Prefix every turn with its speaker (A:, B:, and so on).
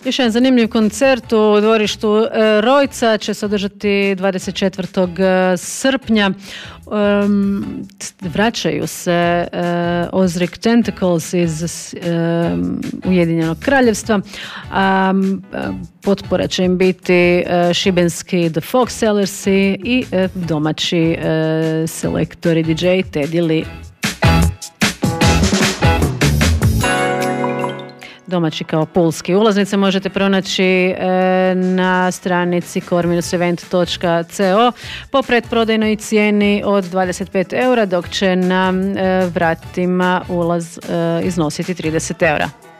A: Još jedan zanimljiv koncert u dvorištu Rojca će se održati 24. srpnja. Vraćaju se Ozric Tentacles iz Ujedinjenog kraljevstva. Potpora će im biti šibenski The Fox Sellersi i domaći selektori DJ Teddy Lee. Domaći kao pulski. Ulaznice možete pronaći na stranici core-event.co po pretprodajnoj cijeni od 25 eura, dok će na vratima ulaz iznositi 30 eura.